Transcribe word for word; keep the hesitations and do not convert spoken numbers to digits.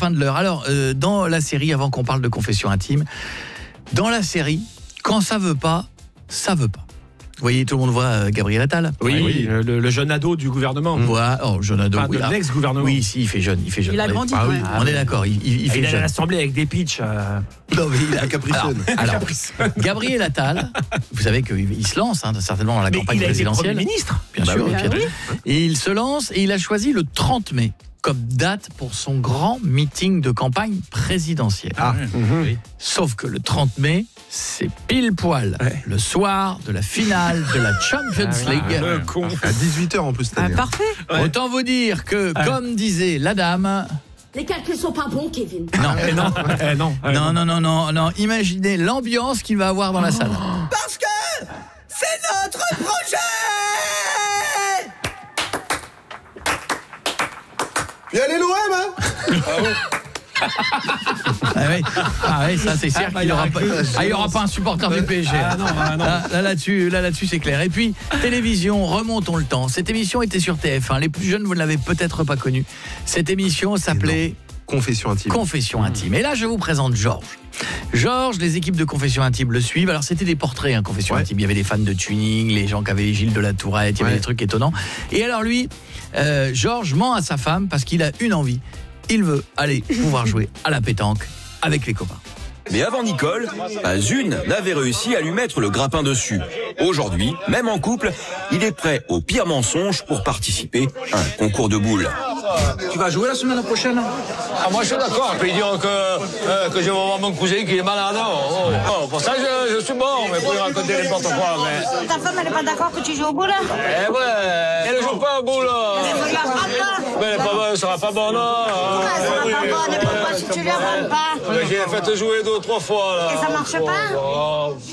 fin de l'heure. Alors, euh, dans la série, avant qu'on parle de confession intime, dans la série, quand ça veut pas, ça veut pas. Vous voyez, tout le monde voit euh, Gabriel Attal. Oui, oui. Le, le jeune ado du gouvernement. Voilà, oh, jeune ado. Enfin, oui, de ah, l'ex-gouvernement. Oui, si, il fait jeune. Il, fait jeune. Il a grandi. Ah, oui, ouais. on est d'accord, il, il, il fait il jeune. a l'assemblée avec des pitchs. Euh... Non, mais il a Capricène. Alors, alors, Gabriel Attal, vous savez qu'il se lance hein, certainement dans la Mais campagne il a été présidentielle. Premier ministre. Bien Bah sûr. oui. Et, puis, et il se lance et il a choisi le trente mai comme date pour son grand meeting de campagne présidentielle. Ah, Mmh. Sauf que le trente mai, c'est pile poil Ouais. le soir de la finale de la Champions Ah, League. le con. à dix-huit heures en plus cette Ah, année. parfait. Ouais. Autant vous dire que, Ouais. comme disait la dame, Les calculs sont pas bons, Kevin. non, Eh non, eh non, eh non, non, non, non, non, imaginez l'ambiance qu'il va avoir dans la salle. Parce que c'est notre projet. Et allez l'O M, hein. Ah oui, ah oui, ça c'est sûr Ah, bah, qu'il il y aura aura pas, que- ah, il y aura pas un supporter du P S G. Ah non, ah non. Là, là, là-dessus, là là-dessus c'est clair. Et puis télévision, remontons le temps. Cette émission était sur T F un. Les plus jeunes vous ne l'avez peut-être pas connue. Cette émission s'appelait Confession intime. Confession intime. Et là je vous présente Georges. Georges, les équipes de Confession intime le suivent. Alors c'était des portraits, hein, Confession Ouais. intime. Il y avait des fans de tuning, les gens qui avaient Gilles de la Tourette, il y avait Ouais. des trucs étonnants. Et alors lui, euh, Georges ment à sa femme parce qu'il a une envie. Il veut aller pouvoir jouer à la pétanque avec les copains. Mais avant Nicole, pas une n'avait réussi à lui mettre le grappin dessus. Aujourd'hui, même en couple, il est prêt au pire mensonge pour participer à un concours de boules. Tu vas jouer la semaine prochaine? Ah, moi je suis d'accord, puis dire que, euh, que je vais voir mon cousin qui est malade. Oh, oh, oh, pour ça je, je suis bon, mais pour lui raconter n'importe quoi. Mais... Ta femme, elle est pas d'accord que tu joues au boule? Eh ouais, elle ne joue pas au boule. Elle ne la pas. Mais elle est pas bonne, elle sera pas bonne. Hein. Elle sera pas bonne, et pourquoi si tu lui apprends pas? Mais j'ai fait jouer deux ou trois fois. Là. Et ça marche pas? Oh, oh.